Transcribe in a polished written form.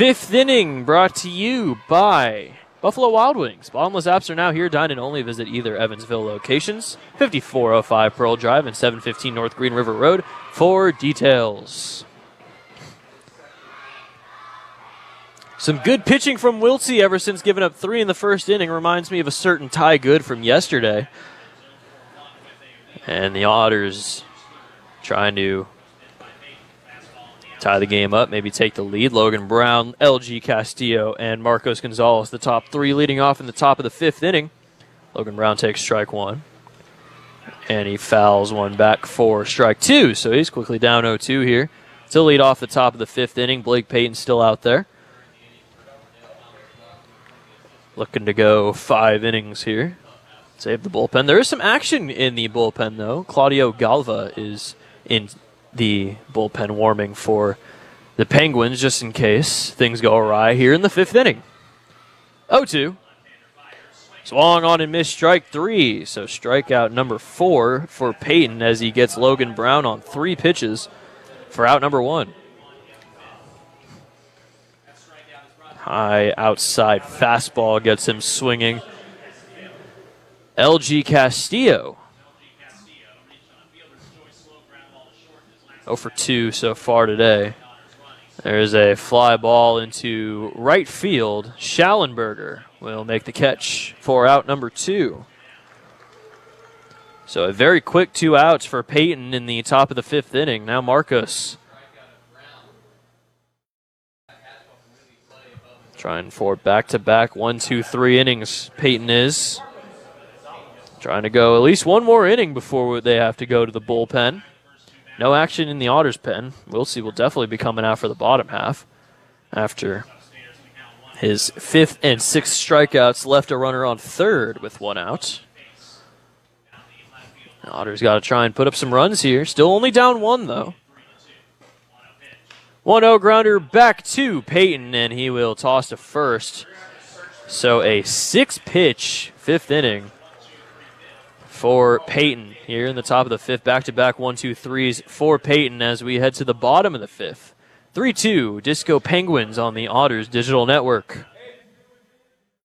Fifth inning brought to you by Buffalo Wild Wings. Bottomless apps are now here. Dine and only. Visit either Evansville locations, 5405 Pearl Drive and 715 North Green River Road for details. Some good pitching from Wiltsey ever since giving up 3 in the first inning. Reminds me of a certain Ty Good from yesterday. And the Otters trying to tie the game up, maybe take the lead. Logan Brown, LG Castillo, and Marcos Gonzalez, the top 3 leading off in the top of the 5th inning. Logan Brown takes strike 1. And he fouls one back for strike 2. So he's quickly down 0-2 here. Still lead off the top of the 5th inning. Blake Payton still out there. Looking to go 5 innings here. Save the bullpen. There is some action in the bullpen, though. Claudio Galva is in the bullpen warming for the Penguins, just in case things go awry here in the 5th inning. 0-2. Swung on and missed strike 3. So strikeout number 4 for Payton as he gets Logan Brown on 3 pitches for out number 1. High outside fastball gets him swinging. LG Castillo 0 for 2 so far today. There's a fly ball into right field. Schallenberger will make the catch for out number 2. So a very quick 2 outs for Payton in the top of the 5th inning. Now Marcos trying for back-to-back 1, 2, 3 innings. Payton is trying to go at least one more inning before they have to go to the bullpen. No action in the Otters' pen. Wiltsey will definitely be coming out for the bottom half after his 5th and 6th strikeouts. Left a runner on 3rd with 1 out. The Otters got to try and put up some runs here. Still only down 1, though. 1-0 grounder back to Payton, and he will toss to first. So a 6-pitch 5th inning for Payton here in the top of the 5th. Back-to-back 1, 2, 3s for Payton as we head to the bottom of the 5th. 3-2 Disco Penguins on the Otters Digital Network.